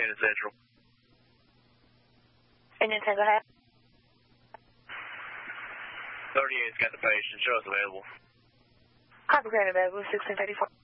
10 Central. Engine 10, go ahead. 38's got the patient. Show us available. Copy, granted, available, 1634.